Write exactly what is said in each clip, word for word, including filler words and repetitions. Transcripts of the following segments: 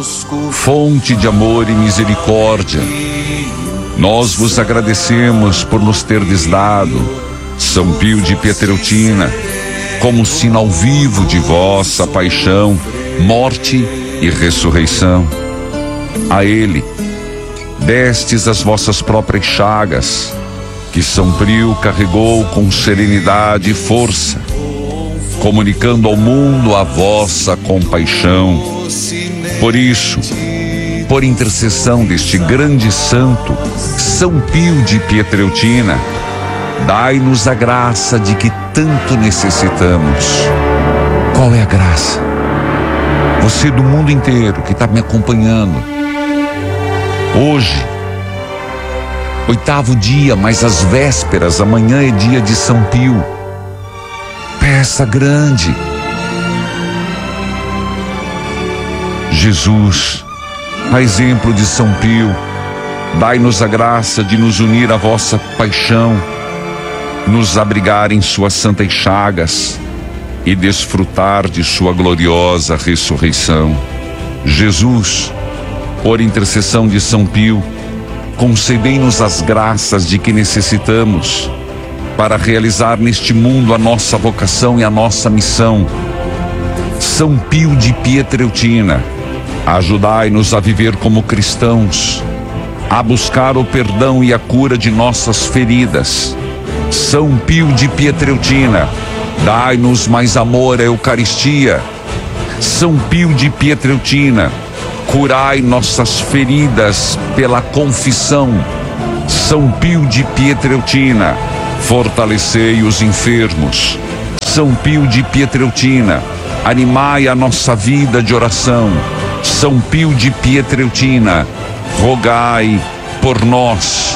fonte de amor e misericórdia, nós vos agradecemos por nos terdes dado São Pio de Pietreutina como sinal vivo de vossa paixão, morte e ressurreição. A ele destes as vossas próprias chagas, que São Pio carregou com serenidade e força, comunicando ao mundo a vossa compaixão. Por isso, por intercessão deste grande santo, São Pio de Pietreutina, dai-nos a graça de que tanto necessitamos. Qual é a graça? Você do mundo inteiro que está me acompanhando, hoje, oitavo dia, mas às vésperas, amanhã é dia de São Pio. Peça grande. Jesus, a exemplo de São Pio, dai-nos a graça de nos unir à vossa paixão, nos abrigar em suas santas chagas e desfrutar de sua gloriosa ressurreição. Jesus, por intercessão de São Pio, concedei-nos as graças de que necessitamos para realizar neste mundo a nossa vocação e a nossa missão. São Pio de Pietreutina, ajudai-nos a viver como cristãos, a buscar o perdão e a cura de nossas feridas. São Pio de Pietreutina, dai-nos mais amor à Eucaristia. São Pio de Pietreutina, curai nossas feridas pela confissão. São Pio de Pietreutina, fortalecei os enfermos. São Pio de Pietreutina, animai a nossa vida de oração. São Pio de Pietreutina, rogai por nós.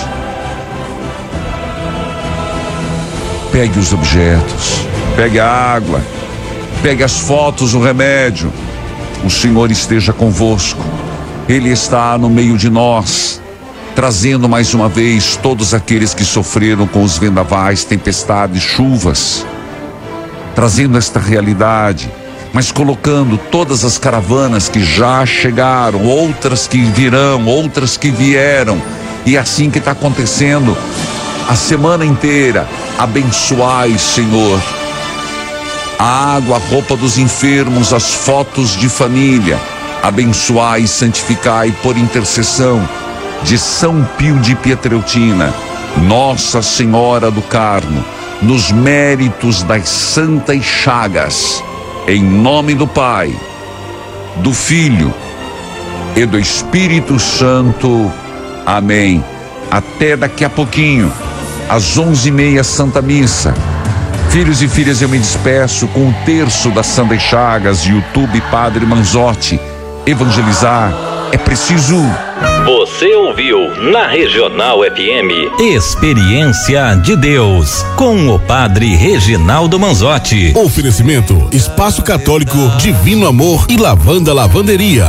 Pegue os objetos, pegue a água, pegue as fotos, o remédio. O Senhor esteja convosco. Ele está no meio de nós, trazendo mais uma vez todos aqueles que sofreram com os vendavais, tempestades, chuvas, trazendo esta realidade, mas colocando todas as caravanas que já chegaram, outras que virão, outras que vieram, e assim que está acontecendo a semana inteira. Abençoai, Senhor, a água, a roupa dos enfermos, as fotos de família. Abençoai e santificai por intercessão de São Pio de Pietreutina, Nossa Senhora do Carmo, nos méritos das santas chagas, em nome do Pai, do Filho e do Espírito Santo. Amém. Até daqui a pouquinho, às onze e meia, Santa Missa. Filhos e filhas, eu me despeço com o terço das Santas Chagas, YouTube Padre Manzotti. Evangelizar é preciso. Você ouviu na Regional F M Experiência de Deus com o Padre Reginaldo Manzotti. Oferecimento Espaço Católico Divino Amor e Lavanda Lavanderia.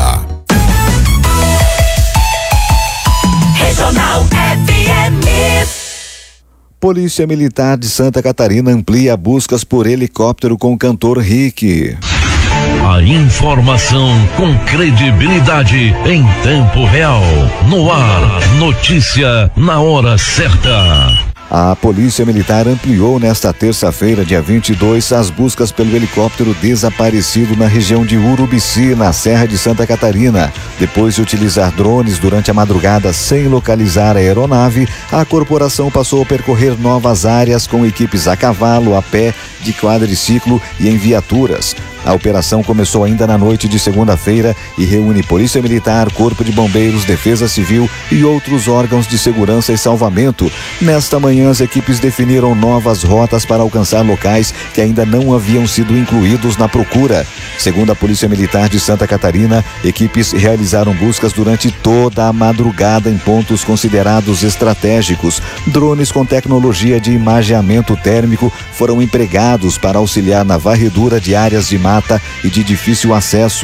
Regional F M. Polícia Militar de Santa Catarina amplia buscas por helicóptero com o cantor Rick. A informação com credibilidade em tempo real. No ar, notícia na hora certa. A Polícia Militar ampliou nesta terça-feira, dia vinte e dois, as buscas pelo helicóptero desaparecido na região de Urubici, na Serra de Santa Catarina. Depois de utilizar drones durante a madrugada sem localizar a aeronave, a corporação passou a percorrer novas áreas com equipes a cavalo, a pé, de quadriciclo e em viaturas. A operação começou ainda na noite de segunda-feira e reúne Polícia Militar, Corpo de Bombeiros, Defesa Civil e outros órgãos de segurança e salvamento. Nesta manhã, as equipes definiram novas rotas para alcançar locais que ainda não haviam sido incluídos na procura. Segundo a Polícia Militar de Santa Catarina, equipes realizaram buscas durante toda a madrugada em pontos considerados estratégicos. Drones com tecnologia de imageamento térmico foram empregados para auxiliar na varredura de áreas de mata e de difícil acesso.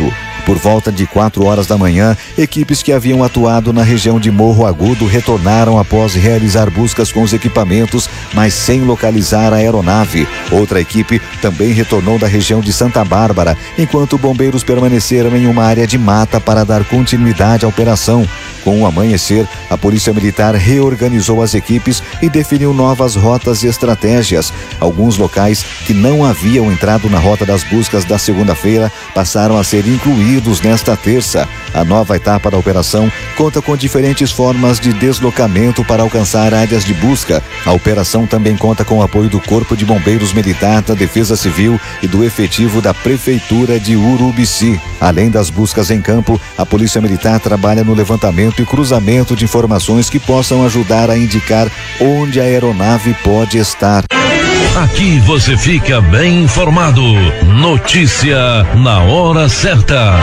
Por volta de quatro horas da manhã, equipes que haviam atuado na região de Morro Agudo retornaram após realizar buscas com os equipamentos, mas sem localizar a aeronave. Outra equipe também retornou da região de Santa Bárbara, enquanto bombeiros permaneceram em uma área de mata para dar continuidade à operação. Com o amanhecer, a Polícia Militar reorganizou as equipes e definiu novas rotas e estratégias. Alguns locais que não haviam entrado na rota das buscas da segunda-feira passaram a ser incluídos nesta terça. A nova etapa da operação conta com diferentes formas de deslocamento para alcançar áreas de busca. A operação também conta com o apoio do Corpo de Bombeiros Militar, da Defesa Civil e do efetivo da Prefeitura de Urubici. Além das buscas em campo, a Polícia Militar trabalha no levantamento e cruzamento de informações que possam ajudar a indicar onde a aeronave pode estar. Aqui você fica bem informado. Notícia na hora certa.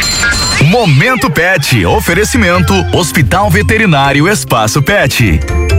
Momento Pet. Oferecimento Hospital Veterinário Espaço Pet.